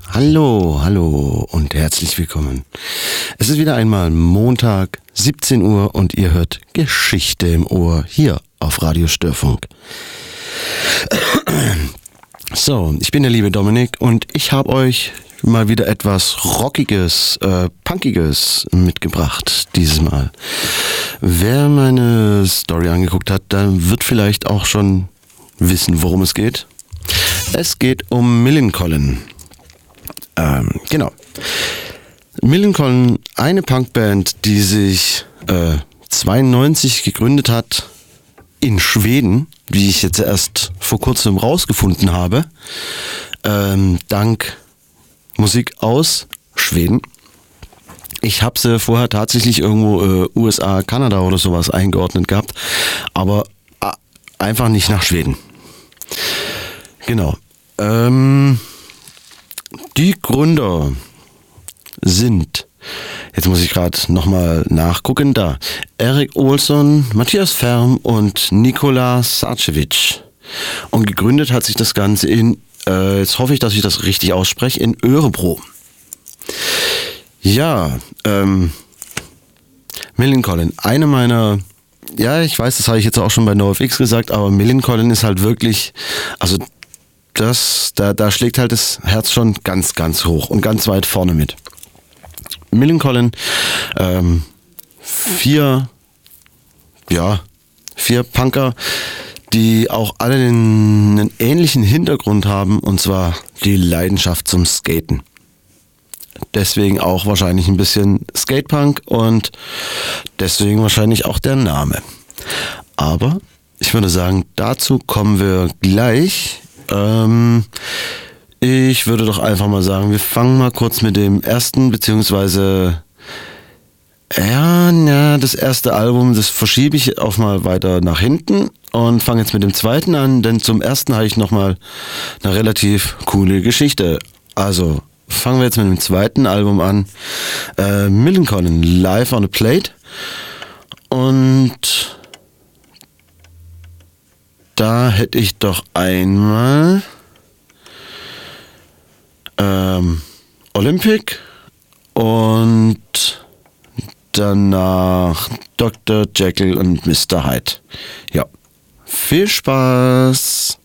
Hallo, hallo und herzlich willkommen. Es ist wieder einmal Montag, 17 Uhr und ihr hört Geschichte im Ohr hier auf Radio Störfunk. So, ich bin der liebe Dominik und ich habe euch mal wieder etwas Rockiges, Punkiges mitgebracht dieses Mal. Wer meine Story angeguckt hat, der wird vielleicht auch schon wissen, worum es geht. Es geht um Millencolin. Genau. Millencolin, eine Punkband, die sich 92 gegründet hat in Schweden, wie ich jetzt erst vor kurzem rausgefunden habe, dank Musik aus Schweden. Ich habe sie vorher tatsächlich irgendwo USA, Kanada oder sowas eingeordnet gehabt, aber einfach nicht nach Schweden. Genau. Die Gründer sind, jetzt muss ich gerade nochmal nachgucken, da, Erik Olsson, Matthias Ferm und Nikola Sarcevic. Und gegründet hat sich das Ganze in, jetzt hoffe ich, dass ich das richtig ausspreche, in Örebro. Ja, Millencolin, eine meiner, ja, ich weiß, das habe ich jetzt auch schon bei NoFX gesagt, aber Millencolin ist halt wirklich, also da schlägt halt das Herz schon ganz, ganz hoch und ganz weit vorne mit. Millencolin, vier Punker, die auch alle einen ähnlichen Hintergrund haben, und zwar die Leidenschaft zum Skaten. Deswegen auch wahrscheinlich ein bisschen Skatepunk und deswegen wahrscheinlich auch der Name. Aber ich würde sagen, dazu kommen wir gleich. Ich würde doch einfach mal sagen, wir fangen mal kurz mit dem ersten, beziehungsweise das erste Album, das verschiebe ich auch mal weiter nach hinten und fange jetzt mit dem zweiten an, denn zum ersten habe ich nochmal eine relativ coole Geschichte. Also fangen wir jetzt mit dem zweiten Album an, Millencolin, Live on a Plate, und da hätte ich doch einmal Olympic und danach Dr. Jekyll und Mr. Hyde. Ja, viel Spaß!